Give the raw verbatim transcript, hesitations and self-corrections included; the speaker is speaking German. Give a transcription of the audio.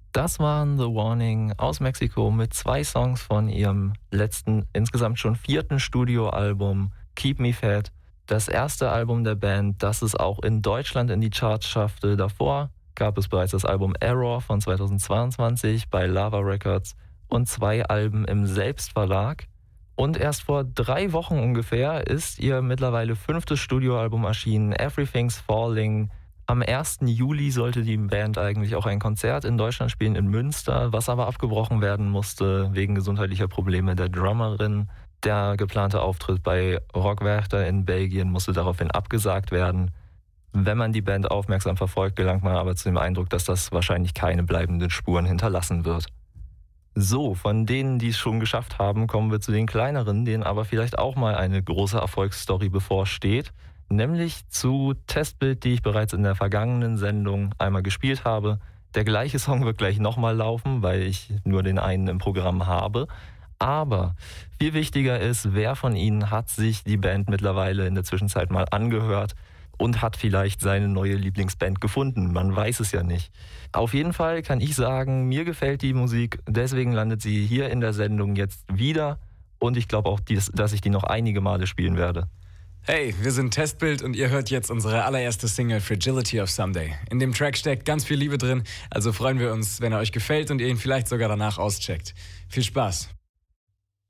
Das waren The Warning aus Mexiko mit zwei Songs von ihrem letzten, insgesamt schon vierten Studioalbum Keep Me Fed. Das erste Album der Band, das es auch in Deutschland in die Charts schaffte. Davor gab es bereits das Album Error von zweitausendzweiundzwanzig bei Lava Records und zwei Alben im Selbstverlag. Und erst vor drei Wochen ungefähr ist ihr mittlerweile fünftes Studioalbum erschienen, Everything's Falling. Am ersten Juli sollte die Band eigentlich auch ein Konzert in Deutschland spielen, in Münster, was aber abgebrochen werden musste wegen gesundheitlicher Probleme der Drummerin. Der geplante Auftritt bei Rock Werchter in Belgien musste daraufhin abgesagt werden. Wenn man die Band aufmerksam verfolgt, gelangt man aber zu dem Eindruck, dass das wahrscheinlich keine bleibenden Spuren hinterlassen wird. So, von denen, die es schon geschafft haben, kommen wir zu den kleineren, denen aber vielleicht auch mal eine große Erfolgsstory bevorsteht. Nämlich zu Testbild, die ich bereits in der vergangenen Sendung einmal gespielt habe. Der gleiche Song wird gleich nochmal laufen, weil ich nur den einen im Programm habe. Aber viel wichtiger ist, wer von Ihnen hat sich die Band mittlerweile in der Zwischenzeit mal angehört und hat vielleicht seine neue Lieblingsband gefunden. Man weiß es ja nicht. Auf jeden Fall kann ich sagen, mir gefällt die Musik. Deswegen landet sie hier in der Sendung jetzt wieder. Und ich glaube auch, dass ich die noch einige Male spielen werde. Hey, wir sind Testbild und ihr hört jetzt unsere allererste Single Fragility of Someday. In dem Track steckt ganz viel Liebe drin, also freuen wir uns, wenn er euch gefällt und ihr ihn vielleicht sogar danach auscheckt. Viel Spaß!